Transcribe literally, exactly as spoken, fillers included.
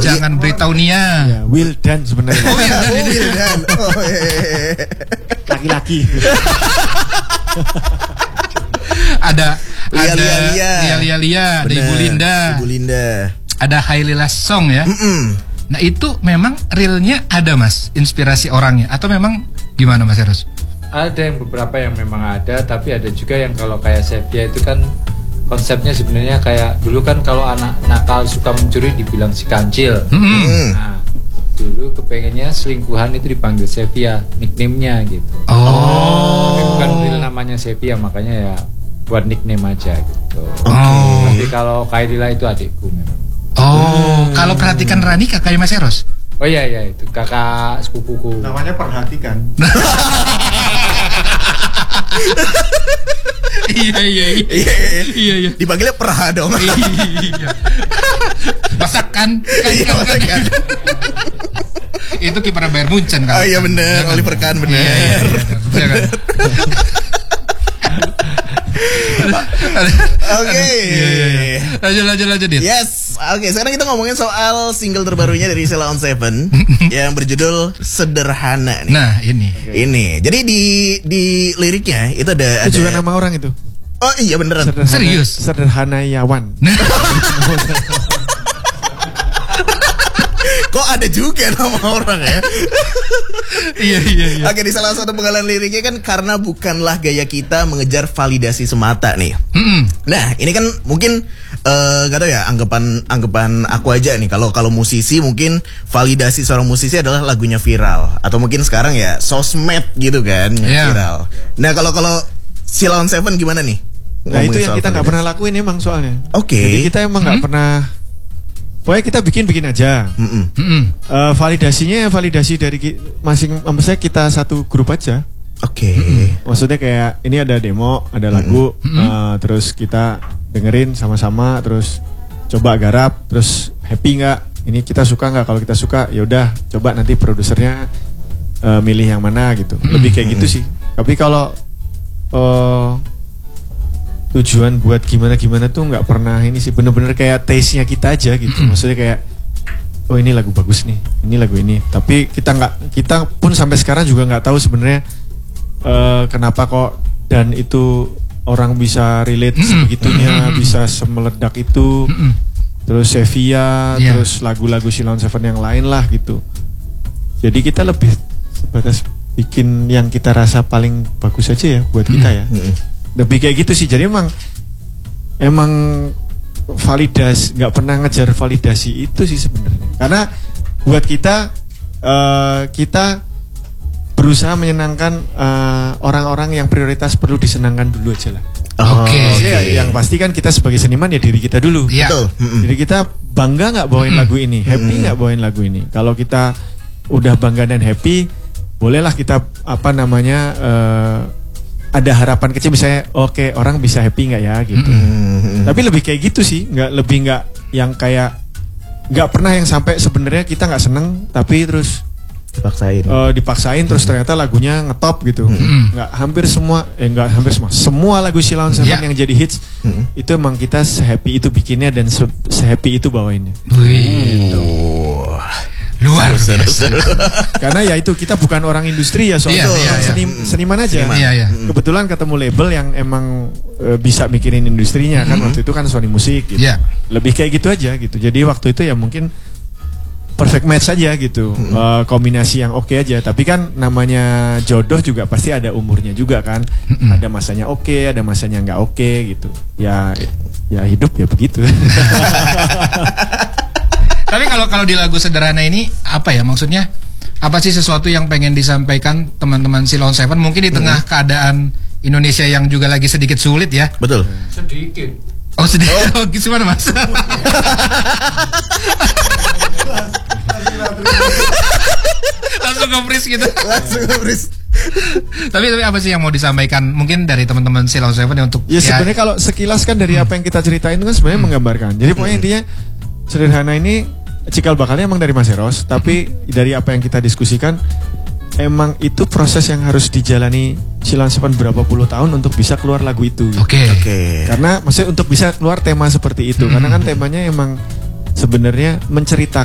Jangan beritahu Nia. Ya, Wildan sebenarnya. Oh iya, Oh, Wildan. Oh, iya. Laki-laki. Ada Lia, ada Lia, Lia. Lia Lia Lia, ada Bener, Ibu Linda. Ibu Linda. Ada Hailey Song ya. Mm-mm. Nah itu memang realnya ada mas, inspirasi orangnya atau memang gimana mas Eros? Ada yang beberapa yang memang ada, tapi ada juga yang kalau kayak Sevia itu kan konsepnya sebenarnya kayak dulu kan kalau anak nakal suka mencuri dibilang si kancil. Hmm. Hmm. Nah, dulu kepengennya selingkuhan itu dipanggil Sevia, nickname-nya gitu. Oh. Tapi bukan real namanya Sevia, makanya ya buat nickname aja gitu. Oh. Tapi kalau Kairila itu adikku memang. Oh, kalau perhatikan Rani kakaknya Mas Eros. Oh iya iya itu kakak sepupuku. Namanya perhatikan. Iya iya iya. Iya, iya. Iya iya. Dipanggilnya Perha dong. Iya. Masakan kan, Iya, kan, kan. masakan. Itu kiper Bayern Munchen kan. Oh iya bener, Oliver Kahn bener. Iya, iya, iya, iya, kan? Oke. Iya, iya, iya. Lanjut lanjut lanjut Dit. Yes, oke. Sekarang kita ngomongin soal single terbarunya dari Sheila on Seven yang berjudul Sederhana nih. Nah ini. Ini, jadi di di liriknya itu ada Itu ada. juga nama orang itu. Oh iya beneran. Sederhana, Serius? Sederhana Yawan. Kok ada juga nama orang ya? Iya iya iya. Oke, di salah satu penggalan liriknya kan karena bukanlah gaya kita mengejar validasi semata nih. Mm-mm. Nah, ini kan mungkin eh gak tau ya anggapan anggapan aku aja nih. Kalau kalau musisi mungkin validasi seorang musisi adalah lagunya viral atau mungkin sekarang ya sosmed gitu kan yang Yeah. viral. Nah, kalau kalau Sheila on Seven gimana nih? Nah Ngomongin itu yang soal kita nggak validasi. pernah lakuin emang soalnya. Oke. Jadi kita emang nggak Hmm? pernah. Pokoknya kita bikin-bikin aja. Mm-mm. Mm-mm. Eh, validasinya validasi dari ki- masing, maksudnya kita satu grup aja. Oke. Maksudnya kayak ini ada demo, ada lagu, eh, terus kita dengerin sama-sama, terus coba garap, terus happy nggak? Ini kita suka nggak? Kalau kita suka, ya udah coba nanti produsernya eh, milih yang mana gitu. Lebih kayak gitu sih. Tapi kalau eh, tujuan buat gimana-gimana tuh nggak pernah ini sih, bener-bener kayak taste-nya kita aja gitu. Maksudnya kayak oh ini lagu bagus nih, ini lagu ini. Tapi kita nggak, kita pun sampai sekarang juga nggak tahu sebenarnya eh, kenapa kok dan itu orang bisa relate sebegitunya, bisa semeledak itu. Terus Sevia, Iya. terus lagu-lagu Sheila on Seven yang lain lah gitu. Jadi kita lebih sebatas bikin yang kita rasa paling bagus aja ya buat kita ya. Lebih kayak gitu sih. Jadi emang emang validasi, nggak pernah ngejar validasi itu sih sebenarnya. Karena buat kita eh, kita berusaha menyenangkan eh, orang-orang yang prioritas perlu disenangkan dulu aja lah. Oke. Jadi ya, yang pasti kan kita sebagai seniman ya diri kita dulu. Iya. Betul. Mm-mm. Jadi kita bangga nggak bawain lagu ini, happy nggak bawain lagu ini. Kalau kita udah bangga dan happy, bolehlah kita apa namanya eh, ada harapan kecil misalnya, oke orang bisa happy nggak ya gitu. Mm-mm. Tapi lebih kayak gitu sih, nggak lebih nggak yang kayak nggak pernah yang sampai sebenarnya kita nggak seneng tapi terus Dipaksain. eh, dipaksain terus ternyata lagunya ngetop gitu. Nggak hampir semua, eh nggak hampir semua, semua lagu Sheila on Seven Ya. yang jadi hits itu emang kita happy itu bikinnya dan se happy itu bawainnya. Wih, Oh. luar Seru, biasa. seru. Karena ya itu kita bukan orang industri ya soalnya Iya, iya, iya. seni- seniman aja. Seniman. Iya, iya. Kebetulan ketemu label yang emang e, bisa mikirin industrinya kan waktu itu kan Sony Musik gitu. Iya. Lebih kayak gitu aja gitu. Jadi waktu itu ya mungkin perfect match aja gitu. E, kombinasi yang oke aja. Tapi kan namanya jodoh juga pasti ada umurnya juga kan. Ada masanya oke, ada masanya nggak oke gitu. Ya ya hidup ya begitu. Tapi kalau kalau di lagu Sederhana ini apa ya maksudnya? Apa sih sesuatu yang pengen disampaikan teman-teman Sheila on Seven mungkin di tengah keadaan Indonesia yang juga lagi sedikit sulit ya? Betul. Sedikit. Oh sedikit. Oh, gimana mas? Langsung nge-freeze gitu. Langsung Riz. tapi tapi apa sih yang mau disampaikan mungkin dari teman-teman Sheila on Seven ya untuk Ya sebenarnya kalau sekilas kan dari apa yang kita ceritain itu kan sebenarnya menggambarkan. Jadi pokoknya intinya Sederhana ini cikal bakalnya emang dari Mas Eros, tapi dari apa yang kita diskusikan emang itu proses yang harus dijalani Sheila on Seven berapa puluh tahun untuk bisa keluar lagu itu. Oke. Oke. Karena maksudnya untuk bisa keluar tema seperti itu, karena kan temanya emang sebenarnya menceritakan